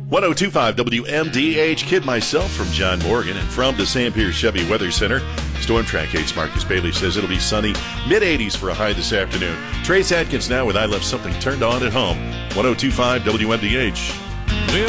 1025 WMDH. Kid myself from John Morgan and from the Sam Pierce Chevy Weather Center. Storm Track 8's Marcus Bailey says it'll be sunny, mid-80s for a high this afternoon. Trace Atkins now with I Left Something Turned On at Home. 1025 WMDH. Well,